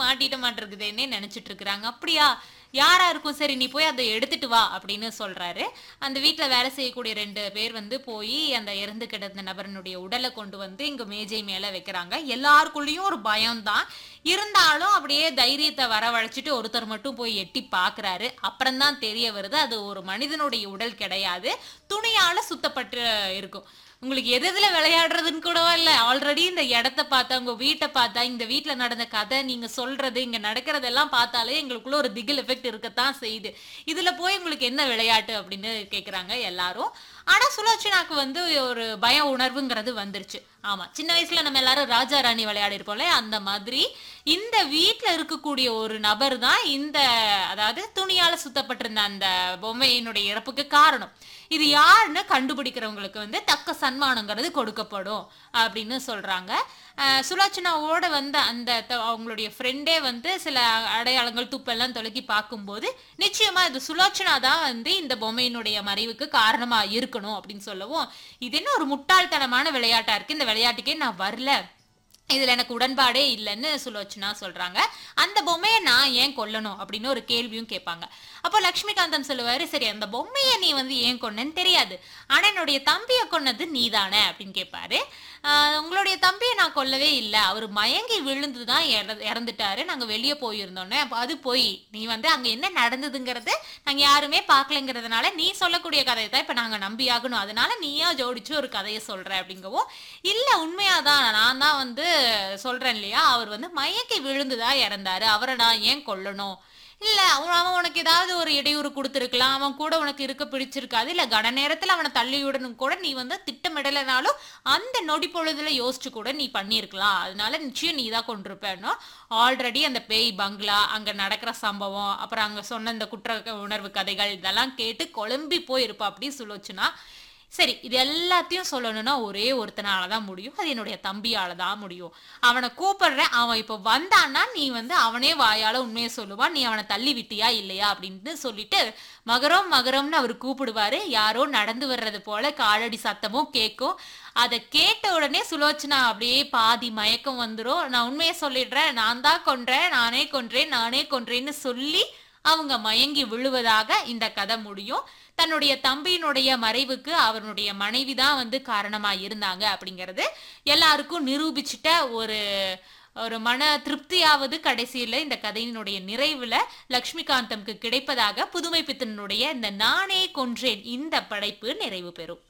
மாட்டிட்ட மாட்டிருக்குதுன்னே நினைச்சிட்டு இருக்கிறாங்க. அப்படியா, யாரா இருக்கும், சரி நீ போய் அதை எடுத்துட்டு வா அப்படின்னு சொல்றாரு. அந்த வீட்ல வேலை செய்யக்கூடிய 2 பேர் வந்து போய் அந்த இறந்து கிடந்த நபரினுடைய உடலை கொண்டு வந்து இங்க மேஜை மேல வைக்கிறாங்க. எல்லாருக்குள்ளயும் ஒரு பயம்தான். இருந்தாலும் அப்படியே தைரியத்தை வரவழைச்சிட்டு ஒருத்தர் மட்டும் போய் எட்டி பார்க்கறாரு. அப்புறம் தான் தெரிய வருது அது ஒரு மனிதனுடைய உடல் கிடையாது, துணியால சுத்தப்பட்டு இருக்கும். உங்களுக்கு எது எதுல விளையாடுறதுன்னு கூடவா இல்ல. ஆல்ரெடி இந்த இடத்த பார்த்தா, உங்க வீட்டை பார்த்தா, இந்த வீட்ல நடந்த கதை, நீங்க சொல்றது, இங்க நடக்கிறதெல்லாம் பார்த்தாலே எங்களுக்குள்ள ஒரு திகில் எஃபெக்ட் இருக்கத்தான் செய்யுது. இதுல போய் உங்களுக்கு என்ன விளையாட்டு அப்படின்னு கேக்குறாங்க எல்லாரும். ஆனா சுலோச்சனாக்கு வந்து ஒரு பய உணர்வுங்கிறது வந்துருச்சு. ஆமா, சின்ன வயசுல நம்ம எல்லாரும் ராஜா ராணி விளையாடி இருப்போம்ல, அந்த மாதிரி இந்த வீட்ல இருக்கக்கூடிய ஒரு நபர் தான் இந்த, அதாவது துணியால சுத்தப்பட்டிருந்த அந்த பொம்மையினுடைய இறப்புக்கு காரணம். இது யாருன்னு கண்டுபிடிக்கிறவங்களுக்கு வந்து தக்க சன்மானங்கிறது கொடுக்கப்படும் அப்படின்னு சொல்றாங்க. சுலோச்சனாவோட வந்த அந்த அவங்களுடைய ஃப்ரெண்டே வந்து சில அடையாளங்கள் துப்பெல்லாம் தொலைக்கி பார்க்கும்போது நிச்சயமா இது சுலோச்சனா தான் வந்து இந்த பொம்மையினுடைய மறைவுக்கு காரணமா இருக்கணும் அப்படின்னு சொல்லவும், இது என்ன ஒரு முட்டாள்தனமான விளையாட்டா இருக்கு, இந்த விளையாட்டுக்கே நான் வரல, இதுல எனக்கு உடன்பாடே இல்லைன்னு சுலோச்சனா சொல்றாங்க. அந்த பொம்மையை நான் ஏன் கொல்லணும் அப்படின்னு ஒரு கேள்வியும் கேட்பாங்க. அப்போ லட்சுமிகாந்தம் சொல்லுவாரு, சரி அந்த பொம்மையை நீ வந்து ஏன் கொன்னன்னு தெரியாது, ஆனா என்னுடைய தம்பியை கொன்னது நீதானே அப்படின்னு கேட்பாரு. உங்களுடைய தம்பியை நான் கொல்லவே இல்லை, அவர் மயங்கி விழுந்துதான் இறந்துட்டாரு, நாங்க வெளியே போயிருந்தோன்னே. அது போய் நீ வந்து அங்க என்ன நடந்ததுங்கிறது நாங்க யாருமே பார்க்கலங்கிறதுனால நீ சொல்லக்கூடிய கதையை தான் இப்ப நாங்க நம்பி ஆகணும், அதனால நீயா ஜோடிச்சு ஒரு கதையை சொல்ற அப்படிங்கவும், இல்ல உண்மையாதான் நான் தான் வந்து சொல்றேன் இல்லையா, அவர் வந்து மயங்கி விழுந்துதான் இறந்தாரு, அவரை நான் ஏன் கொல்லணும், இல்ல அவன் உனக்கு ஏதாவது ஒரு இடையூறு கொடுத்துருக்கலாம், அவன் கூட உனக்கு இருக்க பிடிச்சிருக்காது, இல்ல கன நேரத்துல அவனை தள்ளிவிடணும் கூட நீ வந்து திட்டமிடலைனாலும் அந்த நொடி பொழுதுல யோசிச்சு கூட நீ பண்ணியிருக்கலாம், அதனால நிச்சயம் நீ தான் கொண்டிருப்பேன்னா. ஆல்ரெடி அந்த பேய் பங்களா, அங்க நடக்கிற சம்பவம், அப்புறம் அங்க சொன்ன இந்த குற்ற உணர்வு கதைகள் இதெல்லாம் கேட்டு குழம்பி போயிருப்பா அப்படி சுலோச்சனா. சரி, இது எல்லாத்தையும் சொல்லணும்னா ஒரே ஒருத்தனால தான் முடியும், அது என்னுடைய தம்பியால தான் முடியும், அவனை கூப்பிடுறேன், அவன் இப்போ வந்தான்னா நீ வந்து அவனே வாயால உண்மையை சொல்லுவான், நீ அவனை தள்ளி விட்டியா இல்லையா அப்படின்னு சொல்லிட்டு மகரம் மகரம்னு அவர் கூப்பிடுவாரு. யாரோ நடந்து வர்றது போல காலடி சத்தமும் கேட்கும். அதை கேட்ட உடனே சுலோச்சனா அப்படியே பாதி மயக்கம் வந்துடும். நான் உண்மையை சொல்லிடுறேன், நான் தான் கொன்றேன், நானே கொன்றேன், நானே கொன்றேன்னு சொல்லி அவங்க மயங்கி விழுவதாக இந்த கதை முடியும். தன்னுடைய தம்பியினுடைய மறைவுக்கு அவனுடைய மனைவி தான் வந்து காரணமா இருந்தாங்க அப்படிங்கிறது எல்லாருக்கும் நிரூபிச்சிட்ட ஒரு ஒரு மன திருப்தியாவது கடைசியில இந்த கதையினுடைய நிறைவுல லட்சுமிகாந்தம்க்கு கிடைப்பதாக புதுமை பித்தனுடைய இந்த நானே கொன்றேன் இந்த படைப்பு நிறைவு பெறும்.